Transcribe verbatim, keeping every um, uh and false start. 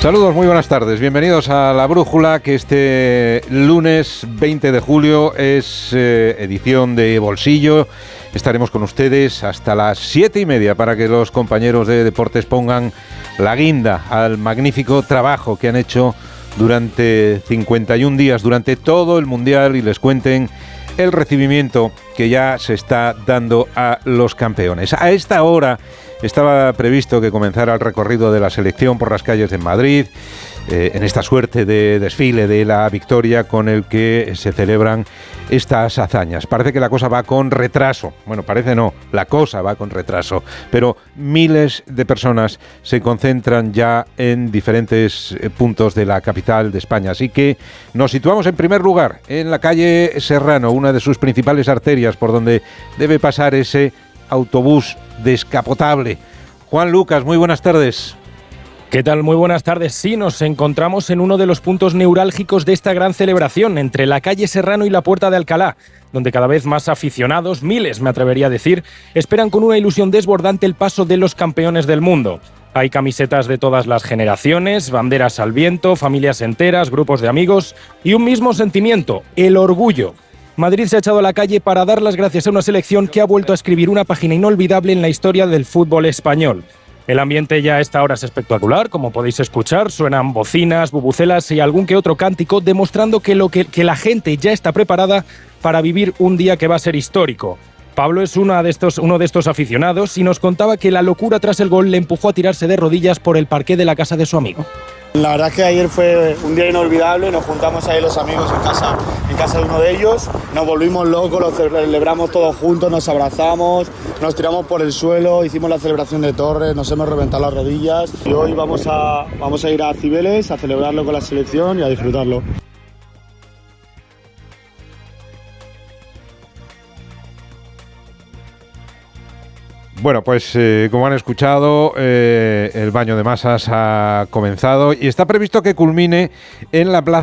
Saludos, muy buenas tardes. Bienvenidos a La Brújula, que este lunes veinte de julio es eh, edición de bolsillo. Estaremos con ustedes hasta las siete y media para que los compañeros de deportes pongan la guinda al magnífico trabajo que han hecho durante cincuenta y un días, durante todo el Mundial, y les cuenten el recibimiento que ya se está dando a los campeones. A esta hora estaba previsto que comenzara el recorrido de la selección por las calles de Madrid, eh, en esta suerte de desfile de la victoria con el que se celebran estas hazañas. Parece que la cosa va con retraso. Bueno, parece no, la cosa va con retraso, pero miles de personas se concentran ya en diferentes puntos de la capital de España. Así que nos situamos en primer lugar en la calle Serrano, una de sus principales arterias por donde debe pasar ese autobús descapotable. Juan Lucas, muy buenas tardes. ¿Qué tal? Muy buenas tardes. Sí, nos encontramos en uno de los puntos neurálgicos de esta gran celebración, entre la calle Serrano y la Puerta de Alcalá, donde cada vez más aficionados, miles me atrevería a decir, esperan con una ilusión desbordante el paso de los campeones del mundo. Hay camisetas de todas las generaciones, banderas al viento, familias enteras, grupos de amigos y un mismo sentimiento, el orgullo. Madrid se ha echado a la calle para dar las gracias a una selección que ha vuelto a escribir una página inolvidable en la historia del fútbol español. El ambiente ya a esta hora es espectacular, como podéis escuchar, suenan bocinas, bubucelas y algún que otro cántico, demostrando que, lo que, que la gente ya está preparada para vivir un día que va a ser histórico. Pablo es uno de, estos, uno de estos aficionados y nos contaba que la locura tras el gol le empujó a tirarse de rodillas por el parqué de la casa de su amigo. La verdad es que ayer fue un día inolvidable, nos juntamos ahí los amigos en casa, en casa de uno de ellos, nos volvimos locos, lo celebramos todos juntos, nos abrazamos, nos tiramos por el suelo, hicimos la celebración de Torres, nos hemos reventado las rodillas y hoy vamos a, vamos a ir a Cibeles a celebrarlo con la selección y a disfrutarlo. Bueno, pues eh, como han escuchado, eh, el baño de masas ha comenzado y está previsto que culmine en la plaza